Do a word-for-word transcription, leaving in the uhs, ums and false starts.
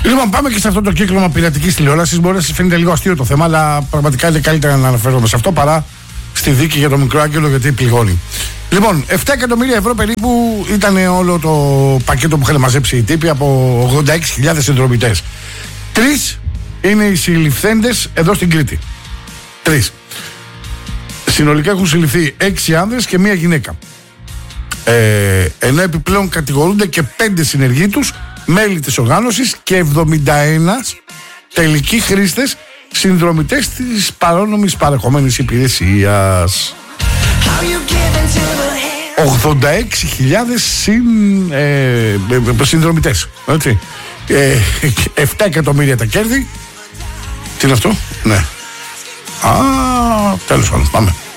Λοιπόν, πάμε και σε αυτό το κύκλωμα πειρατικής τηλεόρασης. Μπορεί να σας φαίνεται λίγο αστείο το θέμα, αλλά πραγματικά είναι καλύτερα να αναφέρομαι σε αυτό παρά στη δίκη για το μικρό άγγελο, γιατί πληγώνει. Λοιπόν, επτά εκατομμύρια ευρώ περίπου ήταν όλο το πακέτο που είχαν μαζέψει οι τύποι από ογδόντα έξι χιλιάδες συνδρομητές. Τρεις είναι οι συλληφθέντες εδώ στην Κρήτη. Τρεις. Συνολικά έχουν συλληφθεί έξι άνδρες και μία γυναίκα. Ε, ενώ επιπλέον κατηγορούνται και πέντε συνεργοί τους, μέλη της οργάνωσης, και εβδομήντα ένα τελικοί χρήστες, συνδρομητές της παρόνομης παρεχομένης υπηρεσίας. ογδόντα έξι χιλιάδες συν, ε, ε, συνδρομητές. Έτσι. Ε, επτά εκατομμύρια τα κέρδη. Τι είναι αυτό? Ναι. Α, τέλος πάντων, πάμε.